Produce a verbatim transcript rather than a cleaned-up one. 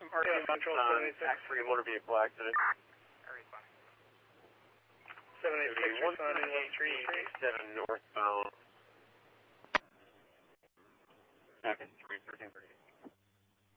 R T Control seven eight six. Free motor vehicle accident. seven eight six responding one three seven northbound. Okay.